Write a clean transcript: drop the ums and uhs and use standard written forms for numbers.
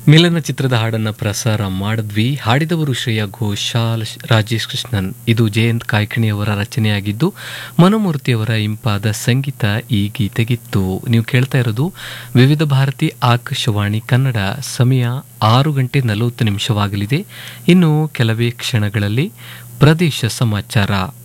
ಮಿಲನ ಚಿತ್ರದ ಹಾಡನ್ನು ಪ್ರಸಾರ ಮಾಡಿದ್ವಿ. ಹಾಡಿದವರು ಶ್ರೇಯಾ ಘೋಷಾಲ್, ರಾಜೇಶ್ ಕೃಷ್ಣನ್. ಇದು ಜಯಂತ್ ಕಾಯ್ಕಿಣಿಯವರ ರಚನೆಯಾಗಿದ್ದು ಮನೋಮೂರ್ತಿಯವರ ಇಂಪಾದ ಸಂಗೀತ ಈ ಗೀತೆಗಿತ್ತು. ನೀವು ಕೇಳ್ತಾ ಇರೋದು ವಿವಿಧ ಭಾರತಿ ಆಕಾಶವಾಣಿ ಕನ್ನಡ. ಸಮಯ 6:40 ಇನ್ನು ಕೆಲವೇ ಕ್ಷಣಗಳಲ್ಲಿ ಪ್ರದೇಶ ಸಮಾಚಾರ.